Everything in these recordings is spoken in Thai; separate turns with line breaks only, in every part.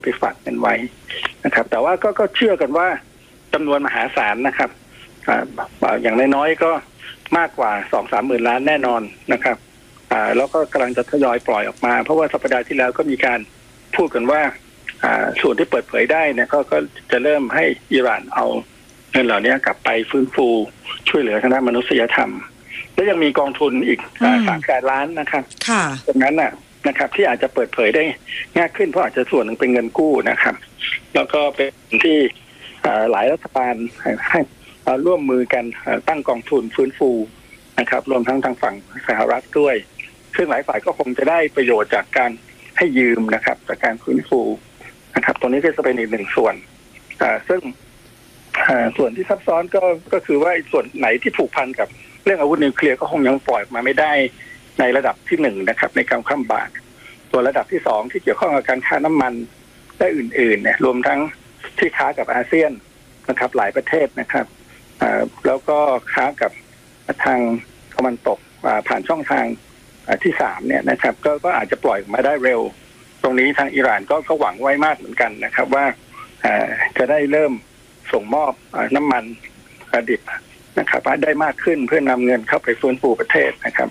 ไปฝากเงินไว้นะครับแต่ว่าก็เชื่อกันว่าจำนวนมหาศาลนะครับอย่างน้อยๆก็มากกว่า 2-3 หมื่นล้านแน่นอนนะครับแล้วก็กำลังจะทยอยปล่อยออกมาเพราะว่าสัปดาห์ที่แล้วก็มีการพูดกันว่าส่วนที่เปิดเผยได้เนี่ยก็จะเริ่มให้อิหร่านเอาเงินเหล่านี้กลับไปฟื้นฟูช่วยเหลือทางด้านมนุษยธรรมและยังมีกองทุนอีก3,000 ล้านนะครับตรงนั้นนะครับที่อาจจะเปิดเผยได้ง่ายขึ้นเพราะอาจจะส่วนหนึ่งเป็นเงินกู้นะครับแล้วก็เป็นที่หลายรัฐบาลให้ร่วมมือกันตั้งกองทุนฟื้นฟูนะครับรวมทั้งทางฝั่งสหรัฐด้วยซึ่งหลายฝ่ายก็คงจะได้ประโยชน์จากการให้ยืมนะครับจากการฟื้นฟูนะครับตรงนี้ก็จะเป็นอีกหนึ่งส่วนซึ่งส่วนที่ซับซ้อนก็คือว่าส่วนไหนที่ผูกพันกับเรื่องอาวุธนิวเคลียร์ก็คงยังปล่อยมาไม่ได้ในระดับที่1นะครับในการข้ามบาทส่วนระดับที่2ที่เกี่ยวข้องกับการค้าน้ำมันและอื่นๆเนี่ยรวมทั้งที่ค้ากับอาเซียนนะครับหลายประเทศนะครับแล้วก็ค้ากับทางตะวันตกผ่านช่องทางที่3เนี่ยนะครับก็อาจจะปล่อยมาได้เร็วตรงนี้ทางอิหร่านก็หวังไว้มากเหมือนกันนะครับว่าจะได้เริ่มส่งมอบน้ำมันดิบนะครับได้มากขึ้นเพื่อนำเงินเข้าไปฟื้นฟูประเทศนะครับ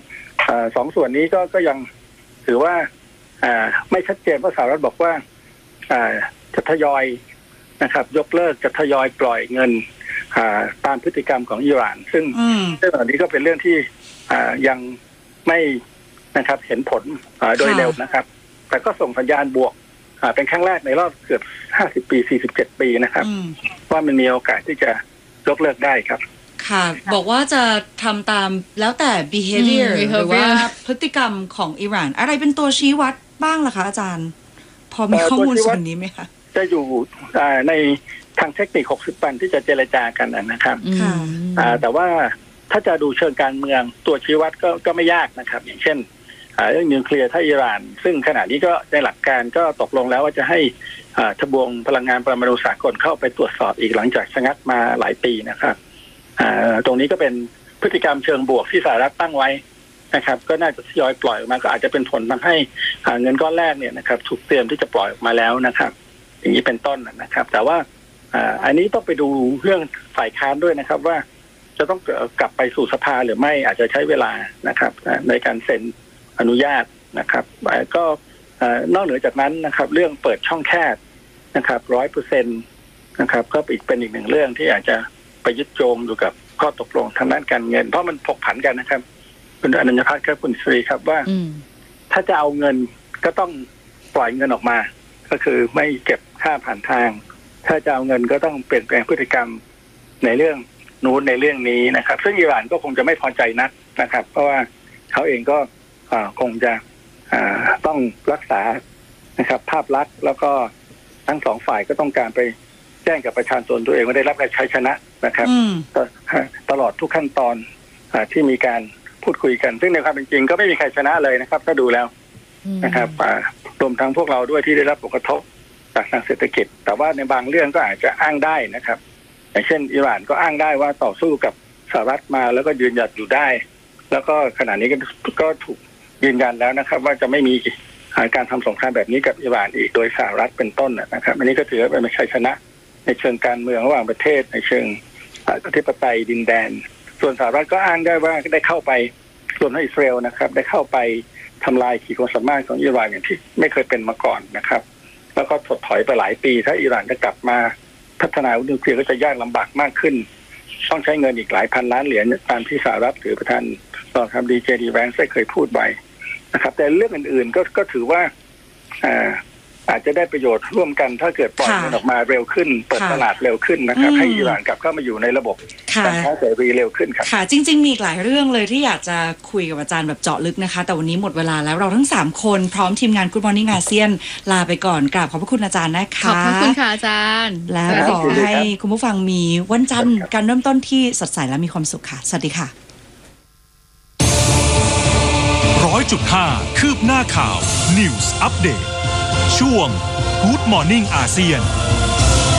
2 ส่วนนี้ก็ยังถือว่าไม่ชัดเจนเพราะสหรัฐบอกว่าจะทยอยนะครับยกเลิกจะทยอยปล่อยเงินตามพฤติกรรมของอิหร่านซึ่งเรื่องนี้ก็เป็นเรื่องที่ยังไม่นะครับเห็นผลโดยเร็วนะครับแต่ก็ส่งสัญญาณบวกเป็นครั้งแรกในรอบเกือบ50 ปี47 ปีนะครับว่ามันมีโอกาสที่จะยกเลิกได้ครับ
ค่ะบอกว่าจะทำตามแล้วแต่ behavior หรือว่าพฤติกรรมของอิหร่านอะไรเป็นตัวชี้วัดบ้างล่ะคะอาจารย์พอมีข้อมูลส่วนนี้ไหมคะ
จะอยู่ในทางเทคนิค60 วันที่จะเจรจากันนะครับแต่ว่าถ้าจะดูเชิงการเมืองตัวชี้วัดก็ไม่ยากนะครับอย่างเช่นเรื่องนิวเคลียร์ถ้าอิหร่านซึ่งขณะนี้ก็ในหลักการก็ตกลงแล้วว่าจะให้ทบวงพลังงานปรมาณูสากลเข้าไปตรวจสอบอีกหลังจากชะงักมาหลายปีนะครับตรงนี้ก็เป็นพฤติกรรมเชิงบวกที่สหรัฐตั้งไว้นะครับก็น่าจะทยอยปล่อยออกมาก็อาจจะเป็นผลทำให้เงินก้อนแรกเนี่ยนะครับถูกเตรียมที่จะปล่อยออกมาแล้วนะครับอย่างนี้เป็นต้นนะครับแต่ว่าอันนี้ต้องไปดูเรื่องฝ่ายค้านด้วยนะครับว่าจะต้องกลับไปสู่สภาหรือไม่อาจจะใช้เวลานะครับในการเซ็นอนุญาตนะครับก็นอกเหนือจากนั้นนะครับเรื่องเปิดช่องแคบนะครับ 100% นะครับก็เป็นอีกหนึ่งเรื่องที่อาจจะไปยึดโยงอยู่กับข้อตกลงทางด้านการเงินเพราะมันผกผันกันนะครับคุณอนัญญพัฒน์ครับคุณศรีครับว่าถ้าจะเอาเงินก็ต้องปล่อยเงินออกมาก็คือไม่เก็บค่าผ่านทางถ้าจะเอาเงินก็ต้องเปลี่ยนแปลงพฤติกรรมในเรื่องนู้นในเรื่องนี้นะครับซึ่งอิหร่านก็คงจะไม่พอใจนักนะครับเพราะว่าเขาเองก็คงจะต้องรักษานะครับภาพลักษณ์แล้วก็ทั้งสองฝ่ายก็ต้องการไปแจ้งกับประชาชนตัวเองว่าได้รับการชัยชนะนะครับตลอดทุกขั้นตอนที่มีการพูดคุยกันซึ่งในความเป็นจริงก็ไม่มีใครชนะเลยนะครับถ้าดูแล้วนะครับรวมทั้งพวกเราด้วยที่ได้รับผลกระทบจากทางเศรษฐกิจแต่ว่าในบางเรื่องก็อาจจะอ้างได้นะครับอย่างเช่นอิหร่านก็อ้างได้ว่าต่อสู้กับสหรัฐมาแล้วก็ยืนหยัดอยู่ได้แล้วก็ขณะนี้ก็ถูกยืนยันแล้วนะครับว่าจะไม่มีการทำสงครามแบบนี้กับอิหร่านอีกโดยสหรัฐเป็นต้นนะครับอันนี้ก็ถือว่าเป็นชัยชนะในเชิงการเมืองระหว่างประเทศในเชิงอธิปไตยดินแดนส่วนสหรัฐก็อ้างได้ว่าได้เข้าไปส่วนอิสราเอลนะครับได้เข้าไปทำลายขีดความสามารถของอิหร่านอย่างที่ไม่เคยเป็นมาก่อนนะครับแล้วก็ถดถอยไปหลายปีถ้าอิหร่านจะกลับมาพัฒนาอาวุธนิวเคลียร์ก็จะยากลำบากมากขึ้นต้องใช้เงินอีกหลายพันล้านเหรียญตามที่สหรัฐหรือประธานรองดีเจดีแวนซ์ได้เคยพูดไว้นะครับแต่เรื่องอื่นๆก็ถือว่าอาจจะได้ประโยชน์ร่วมกันถ้าเกิดปล่อยมันออกมาเร็วขึ้นเปิดตลาดเร็วขึ้นนะครับให้อิหร่านกลับเข้ามาอยู่ในระบบการค้าเสรีเร็วขึ้นครับ
ค่ะจริงๆมีหลายเรื่องเลยที่อยากจะคุยกับอาจารย์แบบเจาะลึกนะคะแต่วันนี้หมดเวลาแล้วเราทั้ง3คนพร้อมทีมงาน Good Morning อาเซียนลาไปก่อนกราบขอบพระคุณอาจารย์นะคะ
ขอบพระคุณค่ะอาจารย์
และขอให้คุณผู้ฟังมีวันจันทร์การเริ่มต้นที่สดใสและมีความสุขค่ะสวัสดีค่ะ
100.5 คืบหน้าข่าว News Update ช่วง Good Morning อาเซียน